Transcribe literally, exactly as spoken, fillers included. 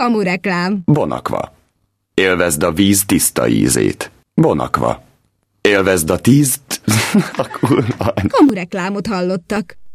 Kamureklám. Bonakva. Élvezd a víz tiszta ízét. Bonakva. Élvezd a tíz... Kamureklámot hallottak.